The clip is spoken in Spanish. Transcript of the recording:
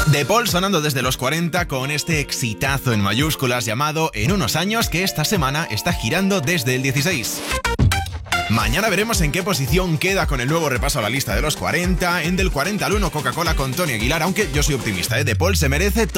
De Paul sonando desde los 40 con este exitazo en mayúsculas llamado En unos años, que esta semana está girando desde el 16. Mañana veremos en qué posición queda con el nuevo repaso a la lista de los 40. En del 40 al 1 Coca-Cola con Tony Aguilar, aunque yo soy optimista, De Paul se merece